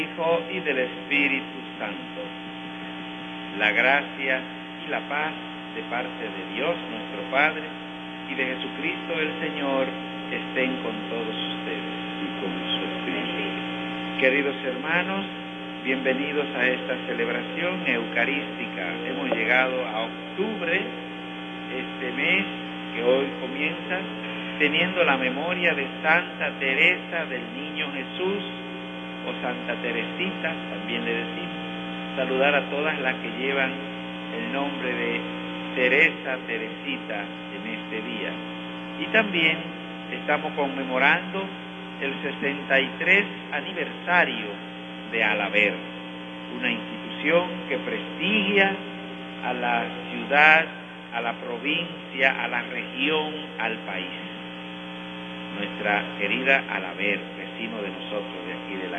Hijo y del Espíritu Santo. La gracia y la paz de parte de Dios nuestro Padre y de Jesucristo el Señor estén con todos ustedes y con su Espíritu. Queridos hermanos, bienvenidos a esta celebración eucarística. Hemos llegado a octubre, este mes que hoy comienza, teniendo la memoria de Santa Teresa del Niño Jesús, o Santa Teresita, también le decimos. Saludar a todas las que llevan el nombre de Teresa, Teresita en este día. Y también estamos conmemorando el 63 aniversario de Alaber, una institución que prestigia a la ciudad, a la provincia, a la región, al país. Nuestra querida Alaber, vecino de nosotros de aquí de la